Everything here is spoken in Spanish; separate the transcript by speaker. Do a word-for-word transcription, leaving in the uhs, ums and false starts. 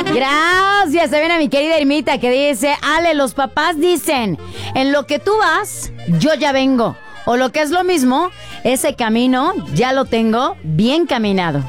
Speaker 1: Gracias. Se viene mi querida Irmita que dice, Ale, los papás dicen, en lo que tú vas, yo ya vengo. O lo que es lo mismo, ese camino ya lo tengo bien caminado.